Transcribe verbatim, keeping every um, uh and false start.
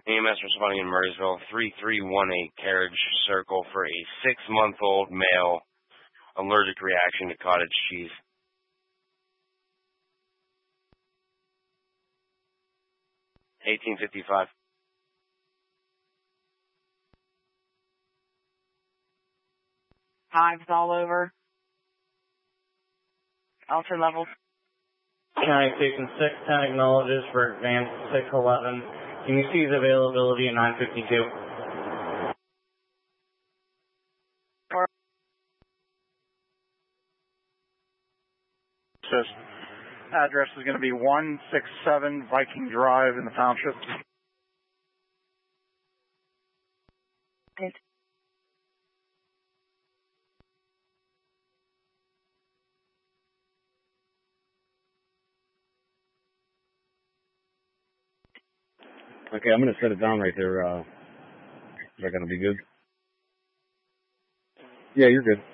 E M S responding in Murraysville, three three one eight Carriage Circle for a six-month-old male allergic reaction to cottage cheese. eighteen fifty-five. Hives all over. Ultra levels. County Station six ten acknowledges for advance six eleven. Can you see his availability at nine fifty-two? Says address is going to be one six seven Viking Drive in the township. Good. Okay, I'm going to set it down right there. Uh, is that going to be good? Yeah, you're good.